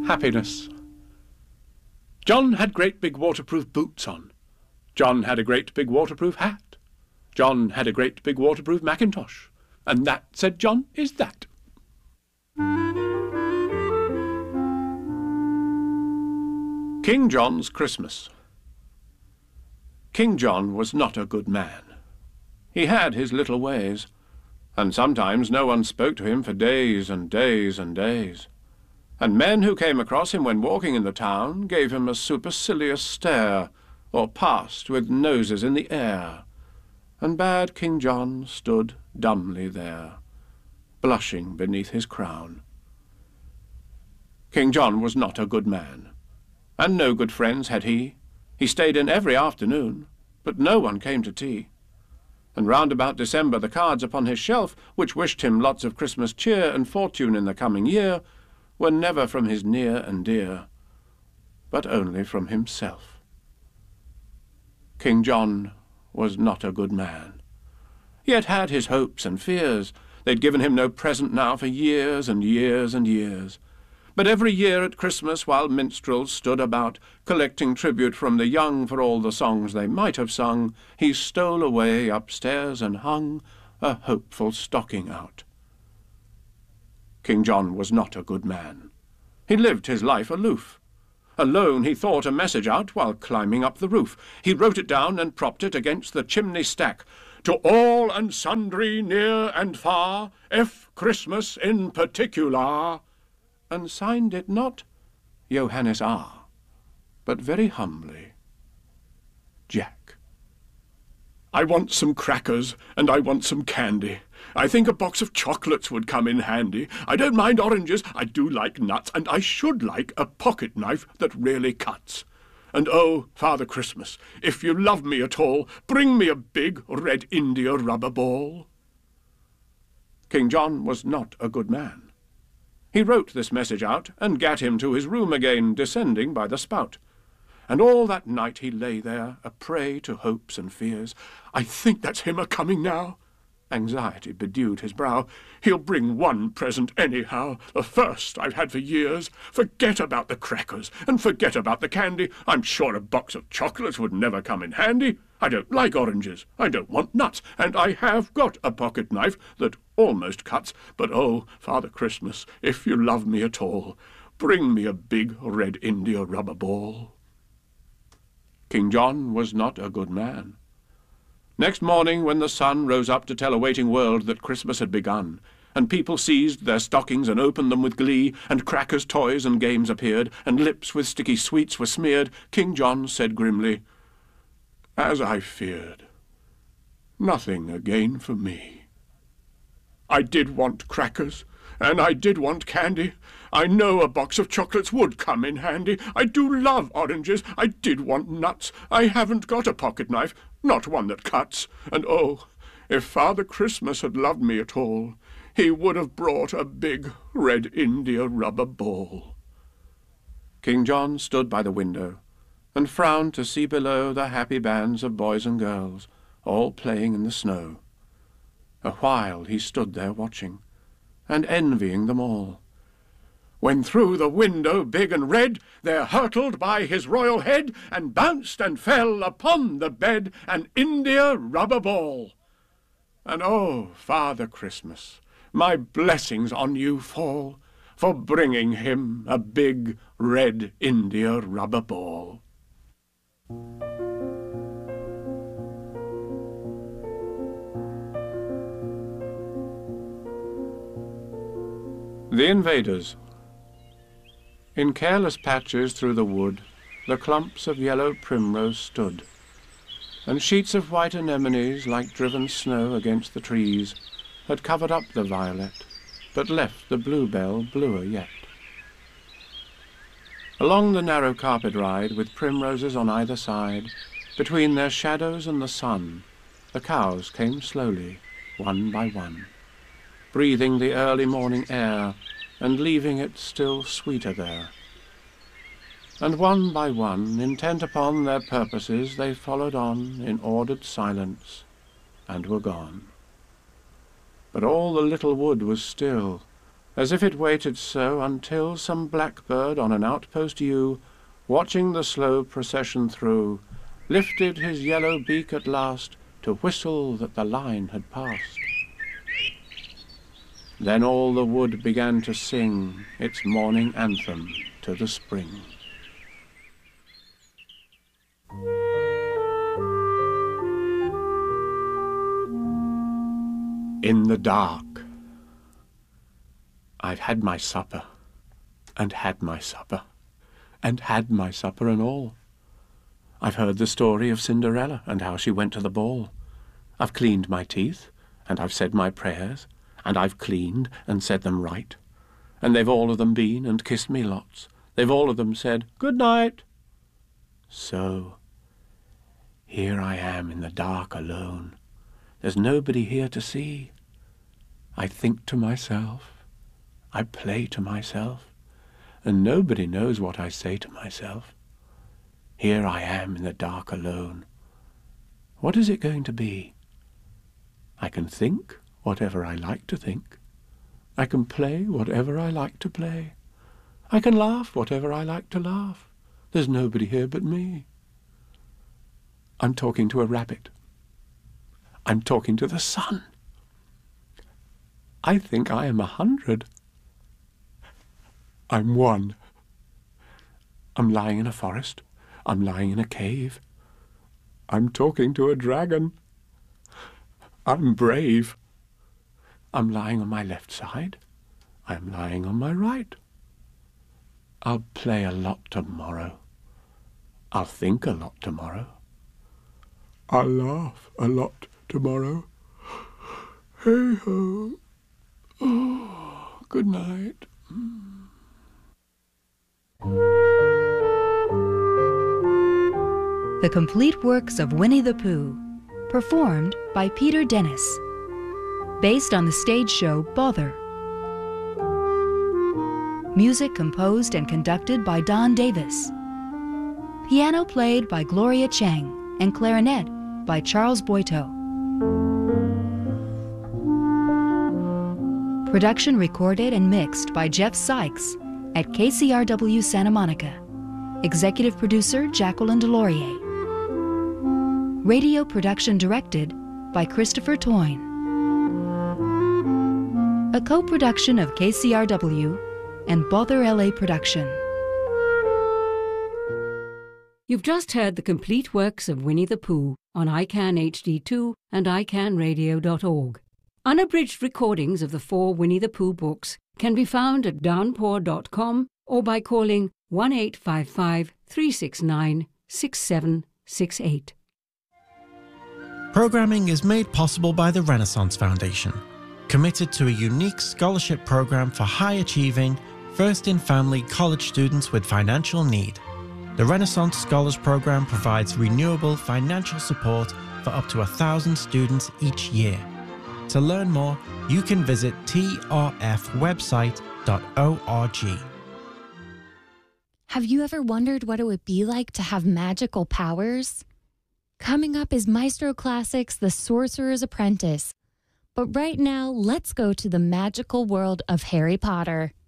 Happiness. John had great big waterproof boots on. John had a great big waterproof hat. John had a great big waterproof mackintosh. And that, said John, is that. King John's Christmas. King John was not a good man. He had his little ways, and sometimes no one spoke to him for days and days and days. And men who came across him when walking in the town gave him a supercilious stare, or passed with noses in the air, and bad King John stood dumbly there, blushing beneath his crown. King John was not a good man, and no good friends had he. He stayed in every afternoon, but no one came to tea. And round about December the cards upon his shelf, which wished him lots of Christmas cheer and fortune in the coming year, were never from his near and dear, but only from himself. King John was not a good man. He had had his hopes and fears. They'd given him no present now for years and years and years. But every year at Christmas, while minstrels stood about, collecting tribute from the young for all the songs they might have sung, he stole away upstairs and hung a hopeful stocking out. King John was not a good man. He lived his life aloof. Alone he thought a message out while climbing up the roof. He wrote it down and propped it against the chimney stack. To all and sundry near and far, F. Christmas in particular, and signed it not Johannes R., but very humbly, Jack. I want some crackers, and I want some candy. I think a box of chocolates would come in handy. I don't mind oranges, I do like nuts, and I should like a pocket knife that really cuts. And oh, Father Christmas, if you love me at all, bring me a big red India rubber ball. King John was not a good man. He wrote this message out, and gat him to his room again, descending by the spout. And all that night he lay there, a prey to hopes and fears. I think that's him a-coming now. Anxiety bedewed his brow. He'll bring one present anyhow, the first I've had for years. Forget about the crackers, and forget about the candy. I'm sure a box of chocolates would never come in handy. I don't like oranges, I don't want nuts, and I have got a pocket knife that almost cuts. But oh, Father Christmas, if you love me at all, bring me a big red India rubber ball. King John was not a good man. Next morning, when the sun rose up to tell a waiting world that Christmas had begun, and people seized their stockings and opened them with glee, and crackers, toys, and games appeared, and lips with sticky sweets were smeared, King John said grimly, As I feared, nothing again for me. I did want crackers, and I did want candy. I know a box of chocolates would come in handy. I do love oranges. I did want nuts. I haven't got a pocket knife, not one that cuts. And oh, if Father Christmas had loved me at all, he would have brought a big red India rubber ball. King John stood by the window and frowned to see below the happy bands of boys and girls, all playing in the snow. A while he stood there watching, and envying them all, when through the window big and red there hurtled by his royal head, and bounced and fell upon the bed an India rubber ball. And oh, Father Christmas, my blessings on you fall, for bringing him a big red India rubber ball. The Invaders. In careless patches through the wood, the clumps of yellow primrose stood, and sheets of white anemones, like driven snow against the trees, had covered up the violet, but left the bluebell bluer yet. Along the narrow carpet ride, with primroses on either side, between their shadows and the sun, the cows came slowly, one by one, breathing the early morning air, and leaving it still sweeter there. And one by one, intent upon their purposes, they followed on in ordered silence, and were gone. But all the little wood was still, as if it waited so until some blackbird on an outpost yew, watching the slow procession through, lifted his yellow beak at last to whistle that the line had passed. Then all the wood began to sing its morning anthem to the spring. In the dark. I've had my supper, and had my supper, and had my supper and all. I've heard the story of Cinderella and how she went to the ball. I've cleaned my teeth, and I've said my prayers, and I've cleaned and said them right. And they've all of them been and kissed me lots. They've all of them said, "Good night." So, here I am in the dark alone. There's nobody here to see. I think to myself, I play to myself, and nobody knows what I say to myself. Here I am in the dark alone. What is it going to be? I can think whatever I like to think. I can play whatever I like to play. I can laugh whatever I like to laugh. There's nobody here but me. I'm talking to a rabbit. I'm talking to the sun. I think I am 100. I'm 1. I'm lying in a forest. I'm lying in a cave. I'm talking to a dragon. I'm brave. I'm lying on my left side. I'm lying on my right. I'll play a lot tomorrow. I'll think a lot tomorrow. I'll laugh a lot tomorrow. Hey-ho. Oh, good night. The Complete Works of Winnie the Pooh, performed by Peter Dennis, based on the stage show Bother. Music composed and conducted by Don Davis. Piano played by Gloria Chang and clarinet by Charles Boito. Production recorded and mixed by Jeff Sykes at KCRW Santa Monica. Executive producer Jacqueline Delorier. Radio production directed by Christopher Toyne. A co-production of KCRW and Bother LA Production. You've just heard the complete works of Winnie the Pooh on ICANN HD2 and iCannRadio.org. Unabridged recordings of the 4 Winnie the Pooh books can be found at downpour.com or by calling 1-855-369-6768. Programming is made possible by the Renaissance Foundation, committed to a unique scholarship program for high-achieving, first-in-family college students with financial need. The Renaissance Scholars Program provides renewable financial support for up to 1,000 students each year. To learn more, you can visit trfwebsite.org. Have you ever wondered what it would be like to have magical powers? Coming up is Maestro Classics' The Sorcerer's Apprentice. But right now, let's go to the magical world of Harry Potter.